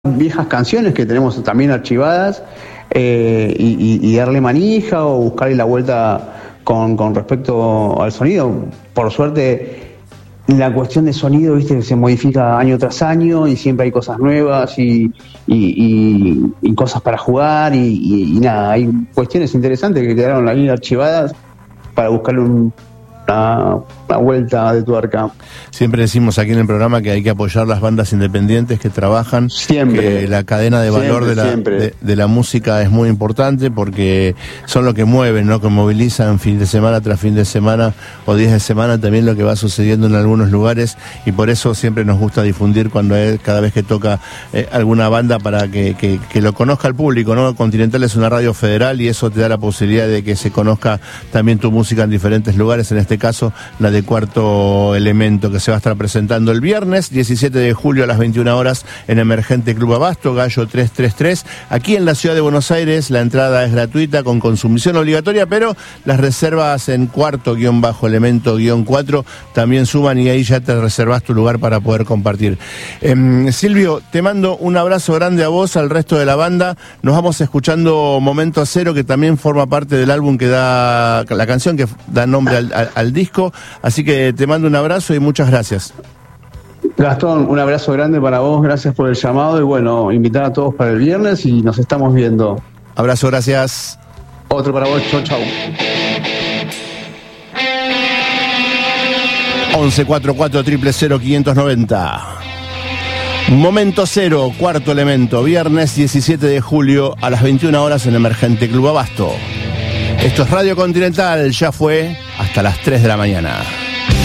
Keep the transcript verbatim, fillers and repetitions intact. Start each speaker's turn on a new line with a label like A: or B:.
A: viejas canciones que tenemos también archivadas eh, y, y, y darle manija o buscarle la vuelta con, con respecto al sonido. Por suerte, la cuestión de sonido, viste, se modifica año tras año y siempre hay cosas nuevas y, y, y, y cosas para jugar y, y, y nada, hay cuestiones interesantes que quedaron ahí archivadas para buscarle un, una, una vuelta de tuerca.
B: Siempre decimos aquí en el programa que hay que apoyar las bandas independientes que trabajan,
A: siempre,
B: que la cadena de valor
A: siempre,
B: de, la, de, de la música es muy importante porque son lo que mueven, ¿no? Que movilizan fin de semana tras fin de semana o días de semana también lo que va sucediendo en algunos lugares, y por eso siempre nos gusta difundir cuando es, cada vez que toca eh, alguna banda para que, que, que lo conozca el público, ¿no? Continental es una radio federal y eso te da la posibilidad de que se conozca también tu música en diferentes lugares, en este caso la de Cuarto Elemento, que se va a estar presentando el viernes diecisiete de julio a las veintiuna horas en Emergente Club Abasto, Gallo trescientos treinta y tres, aquí en la ciudad de Buenos Aires. La entrada es gratuita con consumición obligatoria, pero las reservas en Cuarto Elemento cuatro también suban y ahí ya te reservas tu lugar para poder compartir. Eh, Silvio, te mando un abrazo grande a vos, al resto de la banda. Nos vamos escuchando Momento Cero, que también forma parte del álbum que da, la canción que da nombre al, al, al disco, así que te mando un abrazo y muchas gracias.
A: Gastón, un abrazo grande para vos, gracias por el llamado y bueno, invitar a todos para el viernes y nos estamos viendo.
B: Abrazo, gracias.
A: Otro para vos, chau, chau.
B: once cuarenta y cuatro, cero cero cero, quinientos noventa. Momento Cero, Cuarto Elemento, viernes diecisiete de julio a las veintiuna horas en Emergente Club Abasto. Esto es Radio Continental, ya fue hasta las tres de la mañana.